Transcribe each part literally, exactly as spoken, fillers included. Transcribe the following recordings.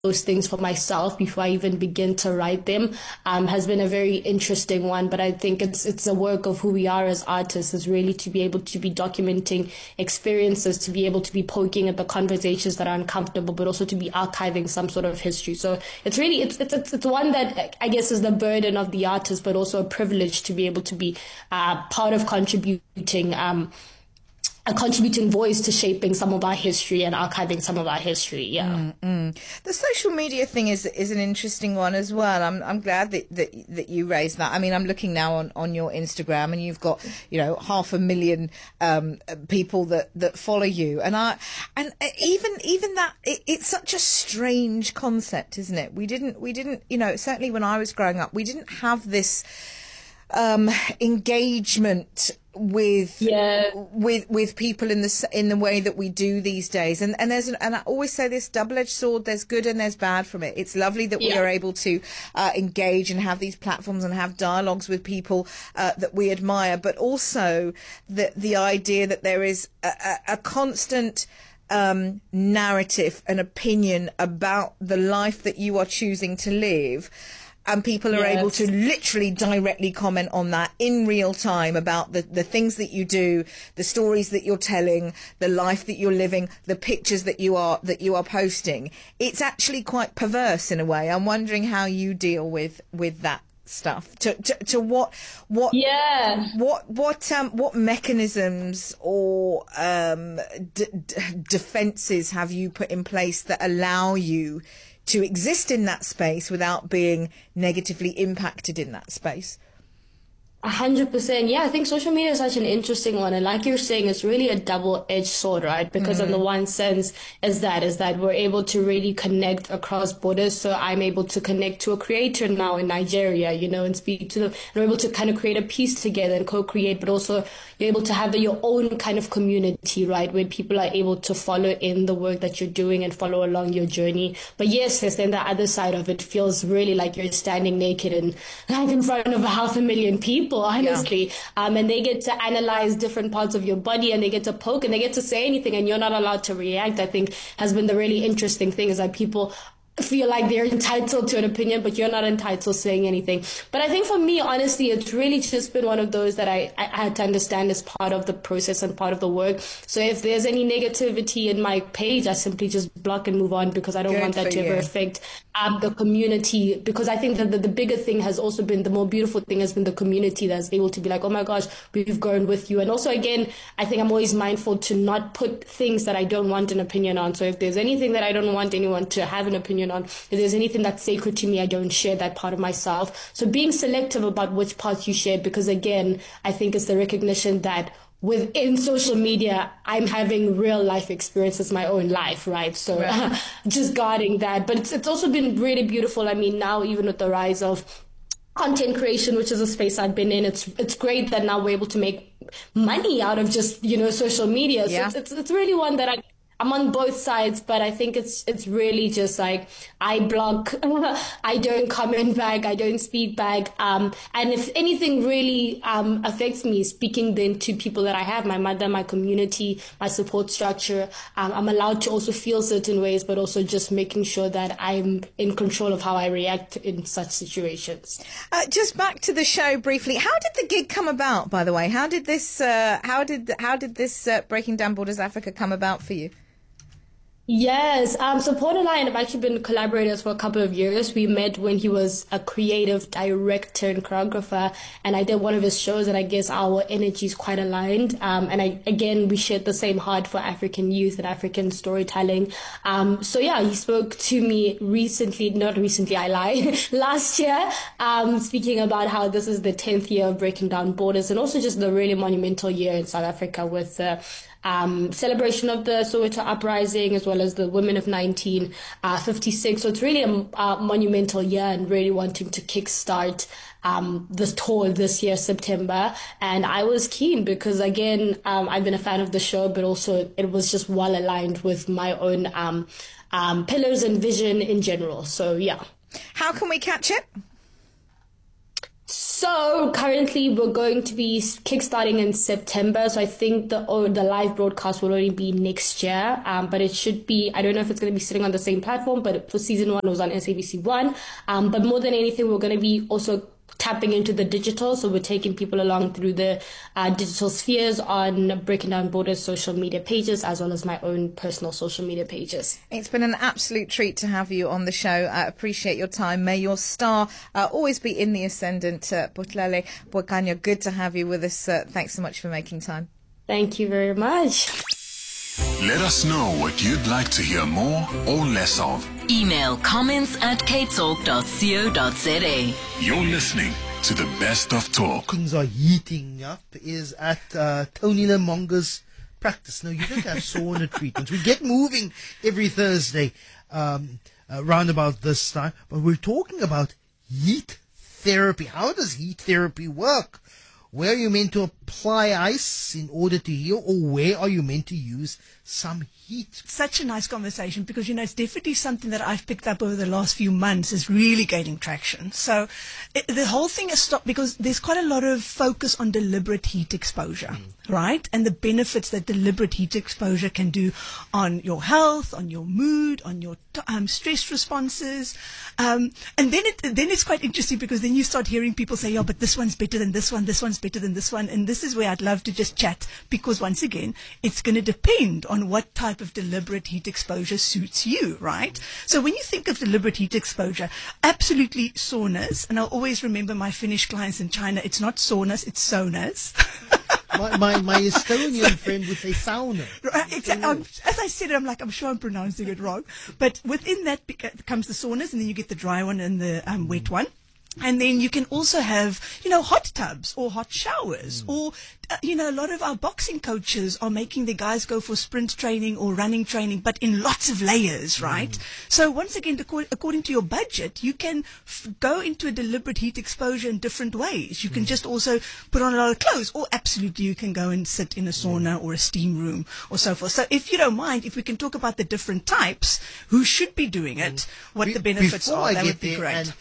those things for myself before I even begin to write them um, has been a very interesting one. But I think it's it's a work of who we are as artists, is really to be able to be documenting experiences, to be able to be poking at the conversations that are uncomfortable, but also to be archiving some sort of history. So it's really, it's it's it's, it's one that I guess is the burden of the artist, but also a privilege to be able to be uh, part of contributing um, a contributing voice to shaping some of our history and archiving some of our history. Yeah. Mm-hmm. The social media thing is is an interesting one as well. I'm I'm glad that, that that you raised that. I mean, I'm looking now on, on your Instagram, and you've got, you know, half a million um, people that, that follow you, and I and even even that it, it's such a strange concept, isn't it? We didn't we didn't you know, certainly when I was growing up, we didn't have this um, engagement with yeah. with with people in the in the way that we do these days, and and there's an, and I always say this double-edged sword. There's good and there's bad from it. It's lovely that yeah. we are able to uh, engage and have these platforms and have dialogues with people uh, that we admire, but also the the idea that there is a, a, a constant um, narrative and opinion about the life that you are choosing to live. And people are yes. able to literally directly comment on that in real time about the, the things that you do, the stories that you're telling, the life that you're living, the pictures that you are that you are posting. It's actually quite perverse in a way. I'm wondering how you deal with with that stuff. To to, to what what yeah what what um what mechanisms or um d- d- defenses have you put in place that allow you to exist in that space without being negatively impacted in that space? A hundred percent. Yeah, I think social media is such an interesting one. And like you're saying, it's really a double-edged sword, right? Because mm. in the one sense is that, is that we're able to really connect across borders. So I'm able to connect to a creator now in Nigeria, you know, and speak to them. And we're able to kind of create a piece together and co-create, but also you're able to have your own kind of community, right? Where people are able to follow in the work that you're doing and follow along your journey. But yes, yes, then the other side of it feels really like you're standing naked and like in front of a half a million people. Honestly, yeah. um, and they get to analyze different parts of your body, and they get to poke, and they get to say anything, and you're not allowed to react. I think has been the really interesting thing, is that people feel like they're entitled to an opinion, but you're not entitled to saying anything. But I think for me, honestly, it's really just been one of those that I, I had to understand as part of the process and part of the work. So if there's any negativity in my page, I simply just block and move on, because I don't Good want that to you. ever affect um, the community. Because I think that the, the bigger thing has also been, the more beautiful thing has been the community that's able to be like, oh my gosh, we've grown with you. And also, again, I think I'm always mindful to not put things that I don't want an opinion on. So if there's anything that I don't want anyone to have an opinion on, if there's anything that's sacred to me, I don't share that part of myself. So being selective about which parts you share, because again, I think it's the recognition that within social media, I'm having real life experiences, my own life, right? So right. just guarding that. But it's, it's also been really beautiful. I mean, now even with the rise of content creation, which is a space I've been in, it's it's great that now we're able to make money out of just, you know, social media. So yeah. it's, it's it's really one that I I'm on both sides, but I think it's it's really just like I block, I don't comment back, I don't speak back. Um, and if anything really um, affects me, speaking then to people that I have, my mother, my community, my support structure, um, I'm allowed to also feel certain ways, but also just making sure that I'm in control of how I react in such situations. Uh, just back to the show briefly. How did the gig come about, by the way? How did this, uh, how did, how did this uh, Breaking Down Borders Africa come about for you? Yes, um, so Paul and I have actually been collaborators for a couple of years. We met when he was a creative director and choreographer, and I did one of his shows, and I guess our energies quite aligned. Um, and I, again, we shared the same heart for African youth and African storytelling. Um, so yeah, he spoke to me recently, not recently, I lie, last year, um, speaking about how this is the tenth year of Breaking Down Borders, and also just the really monumental year in South Africa with uh, Um, celebration of the Soweto uprising, as well as the women of nineteen fifty-six. So it's really a, a monumental year, and really wanting to kickstart um, this tour this year, September. And I was keen because, again, um, I've been a fan of the show, but also it was just well aligned with my own um, um, pillars and vision in general. So, yeah. How can we catch it? So currently we're going to be kickstarting in September. So I think the oh, the live broadcast will only be next year. Um, but it should be, I don't know if it's going to be sitting on the same platform, but for season one it was on S A B C one. Um, but more than anything, we're going to be also tapping into the digital. So we're taking people along through the uh, digital spheres on Breaking Down Borders social media pages, as well as my own personal social media pages. It's been an absolute treat to have you on the show. I appreciate your time. May your star uh, always be in the ascendant. Uh, Botlele Bokanya, good to have you with us. Uh, thanks so much for making time. Thank you very much. Let us know what you'd like to hear more or less of. Email comments at cape talk dot co dot za. You're listening to the best of talk. Things are heating up is at uh, Tony Lamonga's practice. Now, you don't have sauna treatments. We get moving every Thursday um, uh, round about this time, but we're talking about heat therapy. How does heat therapy work? Where are you meant to apply ice in order to heal, or where are you meant to use some heat? Such a nice conversation, because, you know, it's definitely something that I've picked up over the last few months is really gaining traction. So it, the whole thing has stopped because there's quite a lot of focus on deliberate heat exposure, mm. right? And the benefits that deliberate heat exposure can do on your health, on your mood, on your um, stress responses. Um, and then it, then it's quite interesting, because then you start hearing people say, yeah, but this one's better than this one, this one's better than this one. And this is where I'd love to just chat, because once again, it's going to depend on what type of deliberate heat exposure suits you, right? So when you think of deliberate heat exposure, absolutely saunas, and I'll always remember my Finnish clients in China, it's not saunas, it's saunas. my, my, my Estonian friend would say sauna. Right, exactly. Um, as I said it, I'm like, I'm sure I'm pronouncing it wrong. But within that beca- comes the saunas, and then you get the dry one and the um, wet one. And then you can also have, you know, hot tubs or hot showers, mm. or, uh, you know, a lot of our boxing coaches are making the guys go for sprint training or running training, but in lots of layers, right? Mm. So once again, according to your budget, you can f- go into a deliberate heat exposure in different ways. You can mm. just also put on a lot of clothes, or absolutely you can go and sit in a sauna mm. or a steam room or so forth. So if you don't mind, if we can talk about the different types, who should be doing it, mm. what Be- the benefits are, I that would be great.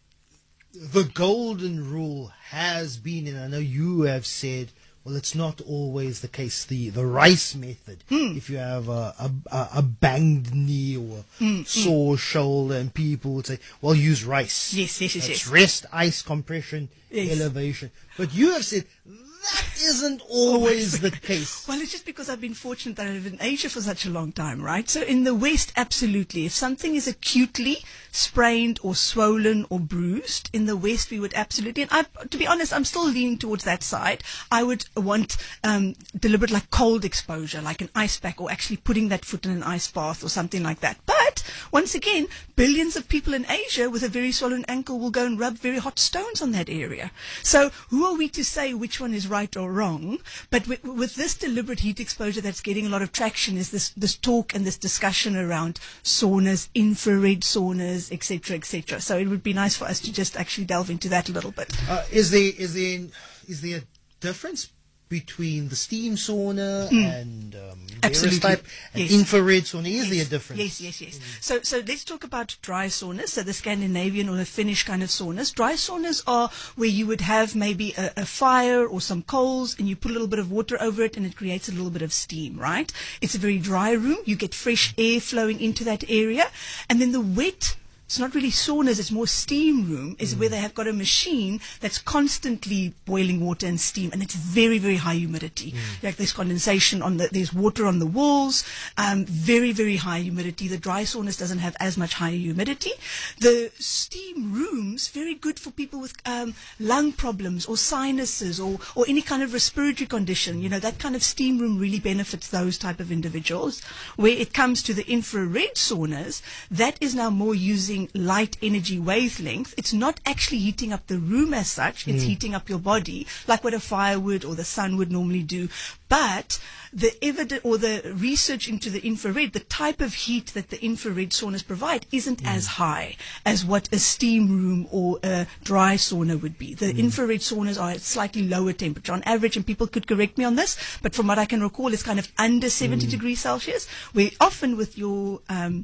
The golden rule has been, and I know you have said, well, it's not always the case. The the rice method, mm. if you have a, a, a banged knee or mm, sore mm. shoulder, and people would say, well, use rice. Yes, yes, yes. That's yes. rest, ice, compression, yes. elevation. But you have said, that isn't always the case. Well, it's just because I've been fortunate that I live in Asia for such a long time, right? So in the West, absolutely. If something is acutely sprained or swollen or bruised, in the West we would absolutely, and I, to be honest, I'm still leaning towards that side. I would want um, deliberate, like cold exposure, like an ice pack, or actually putting that foot in an ice bath or something like that. But once again, billions of people in Asia with a very swollen ankle will go and rub very hot stones on that area. So who are we to say which one is right or wrong? But with, with this deliberate heat exposure that's getting a lot of traction is this this talk and this discussion around saunas, infrared saunas, et cetera, et cetera. So it would be nice for us to just actually delve into that a little bit. Uh, is there is there is there a difference between the steam sauna mm. and um, Absolutely. type and yes. infrared sauna? Is yes. there a difference? Yes, yes, yes. Mm. So, so let's talk about dry saunas. So the Scandinavian or the Finnish kind of saunas. Dry saunas are where you would have maybe a, a fire or some coals, and you put a little bit of water over it, and it creates a little bit of steam, right? It's a very dry room. You get fresh air flowing into that area. And then the wet, it's not really saunas, it's more steam room, is mm. where they have got a machine that's constantly boiling water and steam, and it's very, very high humidity. Mm. Like there's condensation on the, there's water on the walls, um, very, very high humidity. The dry saunas doesn't have as much higher humidity. The steam rooms, very good for people with um, lung problems or sinuses or, or any kind of respiratory condition. You know, that kind of steam room really benefits those type of individuals. Where it comes to the infrared saunas, that is now more using light energy wavelength. It's not actually heating up the room as such, it's mm. heating up your body, like what a fire would or the sun would normally do. But the evidence or the research into the infrared, the type of heat that the infrared saunas provide isn't mm. as high as what a steam room or a dry sauna would be. The mm. infrared saunas are at slightly lower temperature on average, and people could correct me on this, but from what I can recall, it's kind of under seventy mm. degrees Celsius, where often with your um,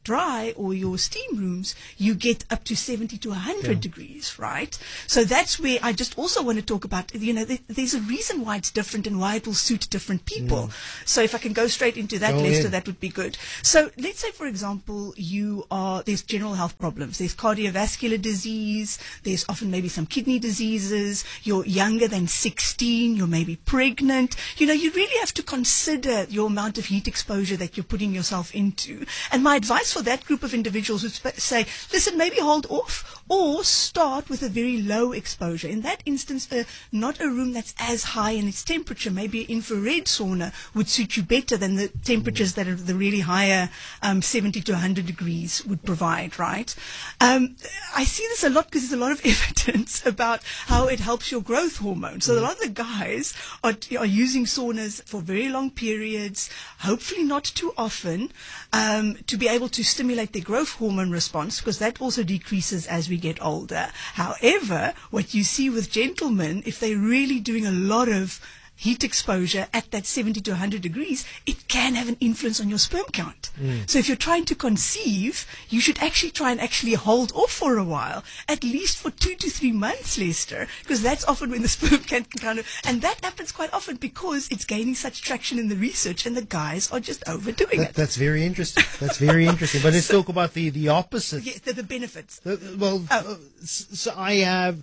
dry or your steam rooms, you get up to seventy to one hundred yeah. degrees, right? So that's where I just also want to talk about, you know, th- there's a reason why it's different and why it will suit different people. Mm. So if I can go straight into that, go Lester, ahead. that would be good. So let's say, for example, you are, there's general health problems. There's cardiovascular disease. There's often maybe some kidney diseases. You're younger than sixteen. You're maybe pregnant. You know, you really have to consider your amount of heat exposure that you're putting yourself into. And my advice for that group of individuals would sp- say, listen, maybe hold off or start with a very low exposure. In that instance, uh, not a room that's as high in its temperature. Maybe an infrared sauna would suit you better than the temperatures that are the really higher um, seventy to one hundred degrees would provide, right? Um, I see this a lot because there's a lot of evidence about how it helps your growth hormone. So a lot of the guys are, are using saunas for very long periods, hopefully not too often, um, to be able to stimulate their growth hormone response, because that also decreases as we get older. However, what you see with gentlemen, if they're really doing a lot of heat exposure at that seventy to one hundred degrees, it can have an influence on your sperm count. Mm. So if you're trying to conceive, you should actually try and actually hold off for a while, at least for two to three months, Lester, because that's often when the sperm count can kind of, and that happens quite often because it's gaining such traction in the research and the guys are just overdoing that, it. That's very interesting. That's very interesting. But let's so, talk about the, the opposite. Yeah, the, the benefits. The, well, oh. uh, so I have...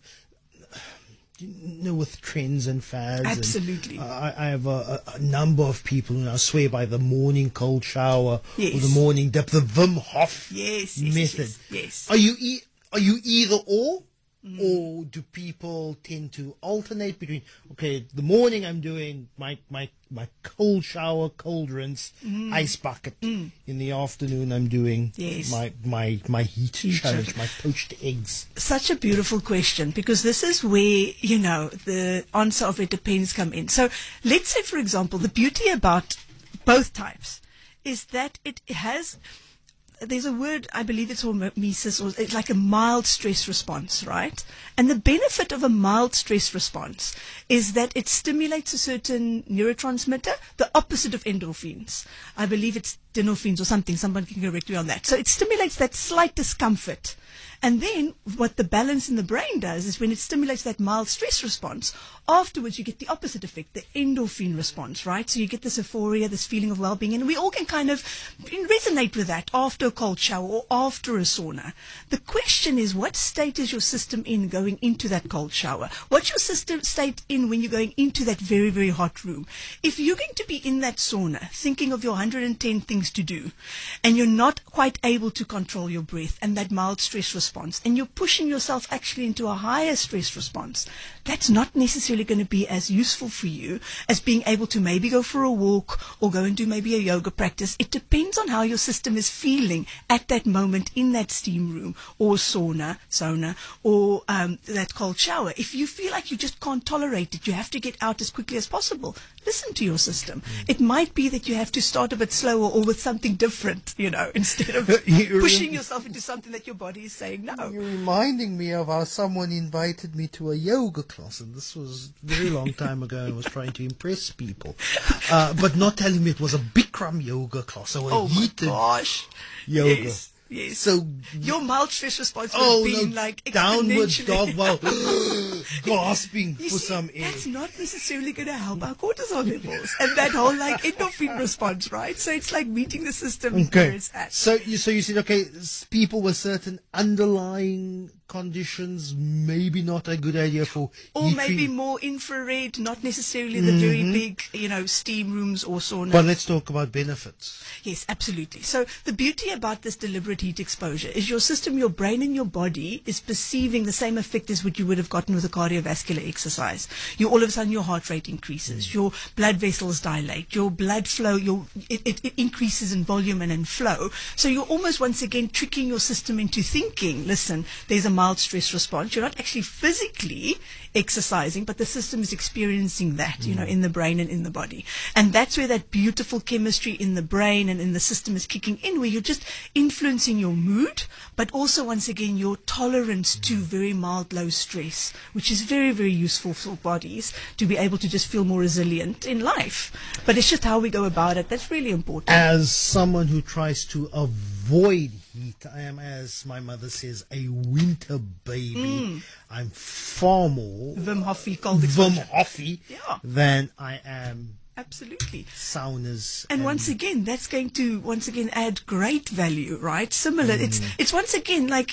You know, with trends and fads. Absolutely. And, uh, I, I have a, a, a number of people who now swear by the morning cold shower yes. or the morning dip, the Wim Hof yes, yes, method. Yes, yes. Are you e- are you either or, mm. or do people tend to alternate between? Okay, the morning I'm doing my my my cold shower, cold rinse, mm. ice bucket. Mm. In the afternoon, I'm doing yes. my my my heat, heat challenge, challenge. my poached eggs. Such a beautiful question, because this is where, you know, the answer of it depends come in. So let's say, for example, the beauty about both types is that it has... There's a word, I believe it's hormesis, or it's like a mild stress response, right? And the benefit of a mild stress response is that it stimulates a certain neurotransmitter, the opposite of endorphins. I believe it's dynorphins or something. Someone can correct me on that. So it stimulates that slight discomfort. And then what the balance in the brain does is when it stimulates that mild stress response, afterwards you get the opposite effect, the endorphin response, right? So you get this euphoria, this feeling of well-being, and we all can kind of resonate with that after a cold shower or after a sauna. The question is, what state is your system in going into that cold shower? What's your system state in when you're going into that very, very hot room? If you're going to be in that sauna thinking of your one hundred ten things to do, and you're not quite able to control your breath and that mild stress response, and you're pushing yourself actually into a higher stress response, that's not necessarily going to be as useful for you as being able to maybe go for a walk or go and do maybe a yoga practice. It depends on how your system is feeling at that moment in that steam room or sauna, sauna or um, that cold shower. If you feel like you just can't tolerate it, you have to get out as quickly as possible. Listen to your system. Mm. It might be that you have to start a bit slower or with something different, you know, instead of pushing yourself into something that your body is saying no. You're reminding me of how someone invited me to a yoga class, and this was a very long time ago. I was trying to impress people, uh, but not telling me it was a Bikram yoga class, so a oh heated my gosh. yoga. Yes. Yes. So your mild stress response would oh, have been no, like downward exponentially. dog, well, gasping You for see, some air. that's not necessarily going to help our cortisol levels and that whole like endorphin response, right? So it's like meeting the system where Okay. it's at. So you so you said okay, s- people with certain underlying conditions, maybe not a good idea for Or heat maybe treat- more infrared, not necessarily the very big, you know, steam rooms or saunas. But let's talk about benefits. Yes, absolutely. So the beauty about this deliberate heat exposure is your system, your brain and your body is perceiving the same effect as what you would have gotten with a cardiovascular exercise. You all of a sudden your heart rate increases, your blood vessels dilate, your blood flow, your it, it, it increases in volume and in flow. So you're almost once again tricking your system into thinking, listen, there's a mild stress response. You're not actually physically exercising, but the system is experiencing that, you know, in the brain and in the body. And that's where that beautiful chemistry in the brain and in the system is kicking in, where you're just influencing your mood, but also, once again, your tolerance to very mild, low stress, which is very, very useful for bodies to be able to just feel more resilient in life. But it's just how we go about it. That's really important. As someone who tries to avoid heat, I am, as my mother says, a winter baby. Mm. I'm far more Wim Hof cold Wim exposure. Hof Yeah. than I am Absolutely. saunas. And once again, that's going to once again add great value, right? Similar. It's it's once again like